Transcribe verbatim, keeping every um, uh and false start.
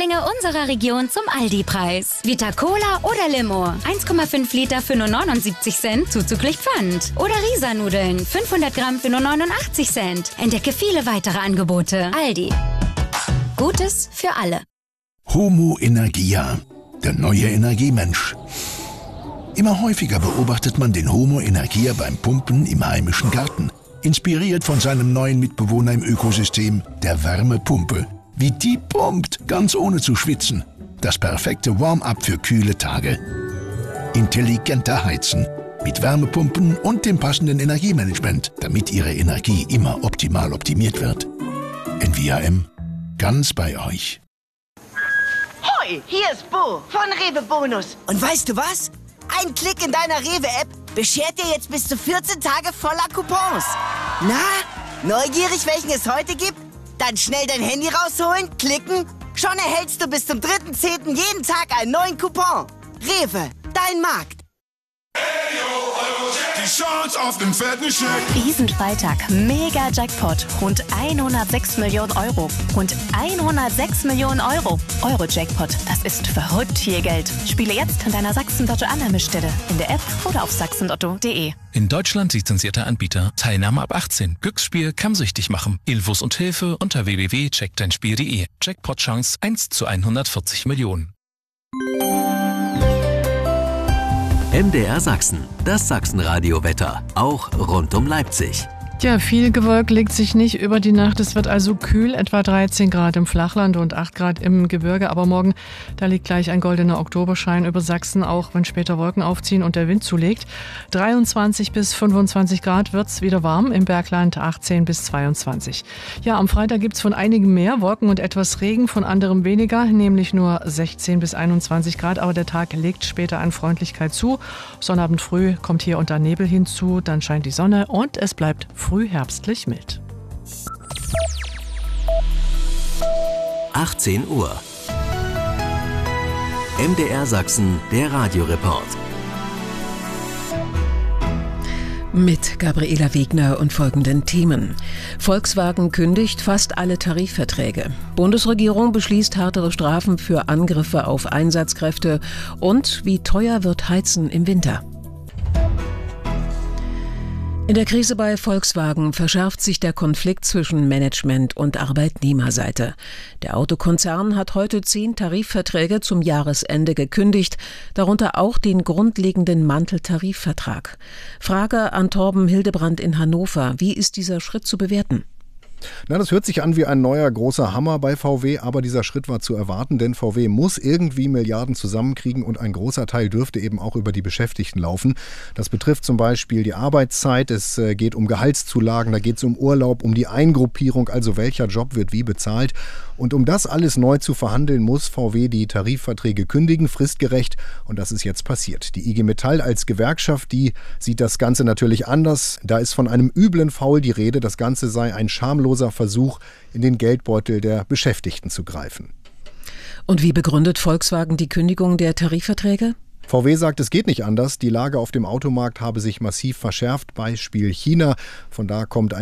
Lieblinge unserer Region zum Aldi-Preis. Vita Cola oder Limo. eins Komma fünf Liter für nur neunundsiebzig Cent, zuzüglich Pfand. Oder Risa-Nudeln. fünfhundert Gramm für nur neunundachtzig Cent. Entdecke viele weitere Angebote. Aldi. Gutes für alle. Homo Energia, der neue Energiemensch. Immer häufiger beobachtet man den Homo Energia beim Pumpen im heimischen Garten. Inspiriert von seinem neuen Mitbewohner im Ökosystem, der Wärmepumpe. Wie die pumpt, ganz ohne zu schwitzen. Das perfekte Warm-up für kühle Tage. Intelligenter Heizen. Mit Wärmepumpen und dem passenden Energiemanagement, damit Ihre Energie immer optimal optimiert wird. N V A M. Ganz bei euch. Hoi, hier ist Bo von Rewe Bonus. Und weißt du was? Ein Klick in deiner Rewe-App beschert dir jetzt bis zu vierzehn Tage voller Coupons. Na, neugierig, welchen es heute gibt? Dann schnell dein Handy rausholen, klicken. Schon erhältst du bis zum dritten zehnten jeden Tag einen neuen Coupon. Rewe, dein Markt. Die Chance auf den fetten Scheck. Diesen Freitag Mega Jackpot. Rund hundertsechs Millionen Euro. Rund hundertsechs Millionen Euro. Euro-Jackpot. Das ist verrückt viel Geld. Spiele jetzt in deiner Sachsen-Lotto-Annahmestelle. In der App oder auf sachsenlotto punkt de. In Deutschland lizenzierter Anbieter. Teilnahme ab achtzehn. Glücksspiel kann süchtig machen. Infos und Hilfe unter w w w punkt check dein spiel punkt de. Jackpot-Chance eins zu hundertvierzig Millionen. M D R Sachsen, das Sachsenradio-Wetter, auch rund um Leipzig. Ja, viel Gewölk legt sich nicht über die Nacht. Es wird also kühl, etwa dreizehn Grad im Flachland und acht Grad im Gebirge. Aber morgen, da liegt gleich ein goldener Oktoberschein über Sachsen, auch wenn später Wolken aufziehen und der Wind zulegt. dreiundzwanzig bis fünfundzwanzig Grad wird's wieder warm, im Bergland achtzehn bis zweiundzwanzig. Ja, am Freitag gibt's von einigen mehr Wolken und etwas Regen, von anderem weniger, nämlich nur sechzehn bis einundzwanzig Grad. Aber der Tag legt später an Freundlichkeit zu. Sonnabend früh kommt hier unter Nebel hinzu, dann scheint die Sonne und es bleibt früh herbstlich mild. achtzehn Uhr. M D R Sachsen, der Radioreport. Mit Gabriela Wegner und folgenden Themen. Volkswagen kündigt fast alle Tarifverträge. Bundesregierung beschließt härtere Strafen für Angriffe auf Einsatzkräfte. Und wie teuer wird Heizen im Winter? In der Krise bei Volkswagen verschärft sich der Konflikt zwischen Management und Arbeitnehmerseite. Der Autokonzern hat heute zehn Tarifverträge zum Jahresende gekündigt, darunter auch den grundlegenden Manteltarifvertrag. Frage an Torben Hildebrand in Hannover. Wie ist dieser Schritt zu bewerten? Na, das hört sich an wie ein neuer großer Hammer bei V W, aber dieser Schritt war zu erwarten, denn V W muss irgendwie Milliarden zusammenkriegen und ein großer Teil dürfte eben auch über die Beschäftigten laufen. Das betrifft zum Beispiel die Arbeitszeit, es geht um Gehaltszulagen, da geht es um Urlaub, um die Eingruppierung, also welcher Job wird wie bezahlt. Und um das alles neu zu verhandeln, muss V W die Tarifverträge kündigen, fristgerecht, und das ist jetzt passiert. Die I G Metall als Gewerkschaft, die sieht das Ganze natürlich anders. Da ist von einem üblen Faul die Rede, das Ganze sei ein schamloser Versuch, in den Geldbeutel der Beschäftigten zu greifen. Und wie begründet Volkswagen die Kündigung der Tarifverträge? V W sagt, es geht nicht anders. Die Lage auf dem Automarkt habe sich massiv verschärft. Beispiel China. Von da kommt ein